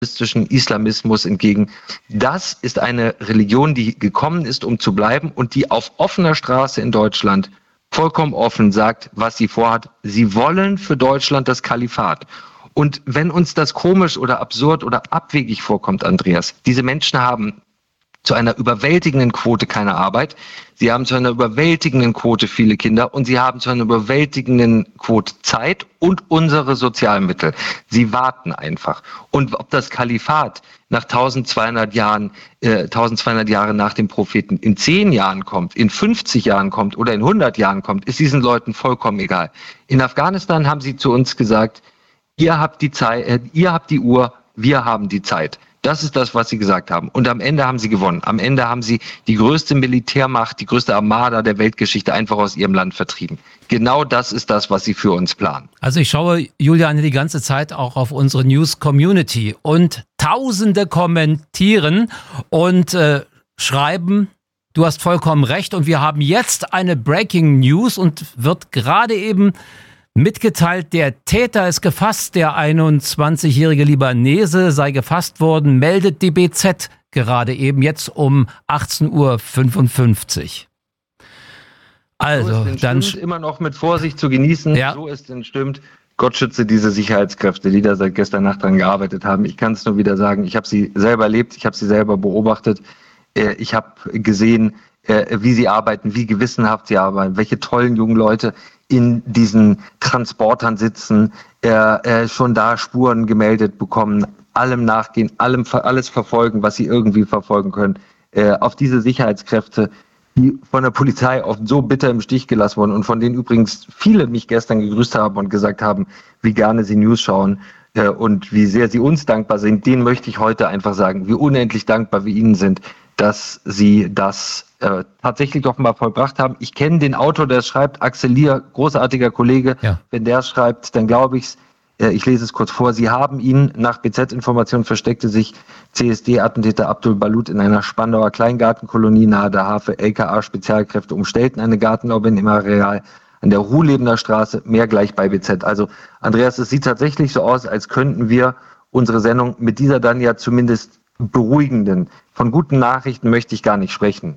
Islamismus entgegen. Das ist eine Religion, die gekommen ist, um zu bleiben und die auf offener Straße in Deutschland vollkommen offen sagt, was sie vorhat. Sie wollen für Deutschland das Kalifat. Und wenn uns das komisch oder absurd oder abwegig vorkommt, Andreas, diese Menschen haben zu einer überwältigenden Quote keine Arbeit, sie haben zu einer überwältigenden Quote viele Kinder und sie haben zu einer überwältigenden Quote Zeit und unsere Sozialmittel. Sie warten einfach. Und ob das Kalifat nach 1200 Jahren nach dem Propheten in 10 Jahren kommt, in 50 Jahren kommt oder in 100 Jahren kommt, ist diesen Leuten vollkommen egal. In Afghanistan haben sie zu uns gesagt, ihr habt die Zeit, ihr habt die Uhr, wir haben die Zeit. Das ist das, was sie gesagt haben. Und am Ende haben sie gewonnen. Am Ende haben sie die größte Militärmacht, die größte Armada der Weltgeschichte einfach aus ihrem Land vertrieben. Genau das ist das, was sie für uns planen. Also ich schaue, Julian, die ganze Zeit auch auf unsere News-Community und Tausende kommentieren und schreiben, du hast vollkommen recht und wir haben jetzt eine Breaking News und wird gerade eben mitgeteilt, der Täter ist gefasst, der 21-jährige Libanese sei gefasst worden, meldet die BZ gerade eben jetzt um 18:55 Uhr. Also, so dann immer noch mit Vorsicht zu genießen, ja. So es denn stimmt. Gott schütze diese Sicherheitskräfte, die da seit gestern Nacht dran gearbeitet haben. Ich kann es nur wieder sagen, ich habe sie selber erlebt, ich habe sie selber beobachtet, ich habe gesehen, wie sie arbeiten, wie gewissenhaft sie arbeiten, welche tollen jungen Leute in diesen Transportern sitzen, schon da Spuren gemeldet bekommen, allem nachgehen, alles verfolgen, was sie irgendwie verfolgen können. Auf diese Sicherheitskräfte, die von der Polizei oft so bitter im Stich gelassen wurden und von denen übrigens viele mich gestern gegrüßt haben und gesagt haben, wie gerne sie News schauen und wie sehr sie uns dankbar sind, denen möchte ich heute einfach sagen, wie unendlich dankbar wir ihnen sind, dass sie das tatsächlich offenbar vollbracht haben. Ich kenne den Autor, der es schreibt, Axel Lier, großartiger Kollege. Ja. Wenn der es schreibt, dann glaube ich's. Ich lese es kurz vor. Sie haben ihn, nach BZ-Informationen versteckte sich CSD-Attentäter Abdul Balut in einer Spandauer Kleingartenkolonie nahe der Hafe. LKA-Spezialkräfte umstellten eine Gartenlaube im Areal an der Ruhlebener Straße, mehr gleich bei BZ. Also Andreas, es sieht tatsächlich so aus, als könnten wir unsere Sendung mit dieser dann ja zumindest beruhigenden, von guten Nachrichten möchte ich gar nicht sprechen,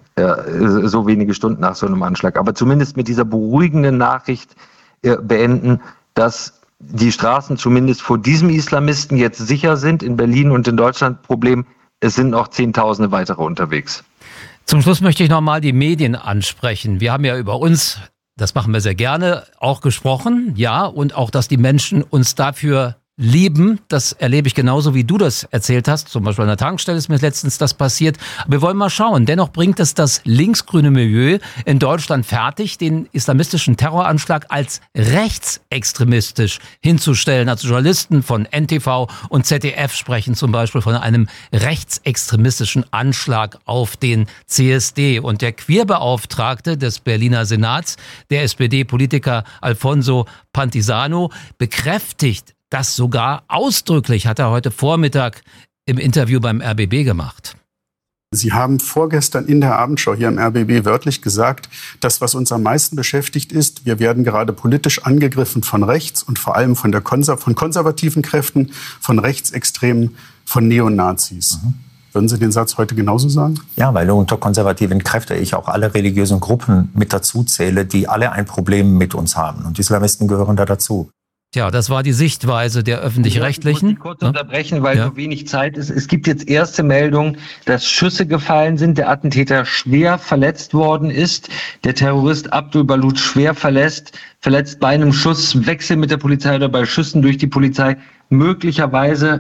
so wenige Stunden nach so einem Anschlag, aber zumindest mit dieser beruhigenden Nachricht beenden, dass die Straßen zumindest vor diesem Islamisten jetzt sicher sind in Berlin und in Deutschland. Problem, es sind noch Zehntausende weitere unterwegs. Zum Schluss möchte ich nochmal die Medien ansprechen. Wir haben ja über uns, das machen wir sehr gerne, auch gesprochen, ja, und auch, dass die Menschen uns dafür lieben, das erlebe ich genauso, wie du das erzählt hast. Zum Beispiel an der Tankstelle ist mir letztens das passiert. Aber wir wollen mal schauen. Dennoch bringt es das linksgrüne Milieu in Deutschland fertig, den islamistischen Terroranschlag als rechtsextremistisch hinzustellen. Also Journalisten von NTV und ZDF sprechen zum Beispiel von einem rechtsextremistischen Anschlag auf den CSD. Und der Queerbeauftragte des Berliner Senats, der SPD-Politiker Alfonso Pantisano, bekräftigt das sogar ausdrücklich, hat er heute Vormittag im Interview beim RBB gemacht. Sie haben vorgestern in der Abendschau hier im RBB wörtlich gesagt, das, was uns am meisten beschäftigt ist, wir werden gerade politisch angegriffen von rechts und vor allem von konservativen Kräften, von Rechtsextremen, von Neonazis. Würden Sie den Satz heute genauso sagen? Ja, weil unter konservativen Kräften ich auch alle religiösen Gruppen mit dazu zähle, die alle ein Problem mit uns haben. Und Islamisten gehören da dazu. Tja, das war die Sichtweise der Öffentlich-Rechtlichen. Ich muss kurz unterbrechen, weil so wenig Zeit ist. Es gibt jetzt erste Meldungen, dass Schüsse gefallen sind, der Attentäter schwer verletzt worden ist. Der Terrorist Abdul Balut schwer verletzt bei einem Schusswechsel mit der Polizei oder bei Schüssen durch die Polizei. Möglicherweise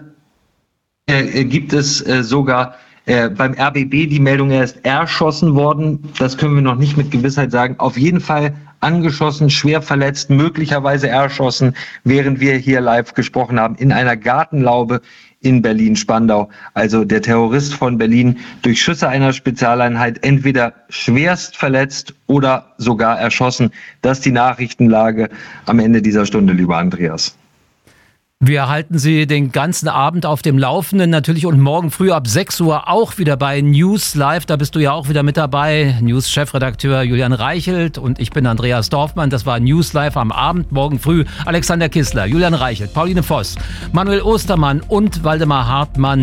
gibt es sogar beim RBB die Meldung, er ist erschossen worden. Das können wir noch nicht mit Gewissheit sagen. Auf jeden Fall angeschossen, schwer verletzt, möglicherweise erschossen, während wir hier live gesprochen haben, in einer Gartenlaube in Berlin-Spandau. Also der Terrorist von Berlin durch Schüsse einer Spezialeinheit entweder schwerst verletzt oder sogar erschossen. Das ist die Nachrichtenlage am Ende dieser Stunde, lieber Andreas. Wir halten Sie den ganzen Abend auf dem Laufenden natürlich und morgen früh ab 6 Uhr auch wieder bei News Live. Da bist du ja auch wieder mit dabei. News-Chefredakteur Julian Reichelt und ich bin Andreas Dorfmann. Das war News Live am Abend. Morgen früh Alexander Kissler, Julian Reichelt, Pauline Voss, Manuel Ostermann und Waldemar Hartmann.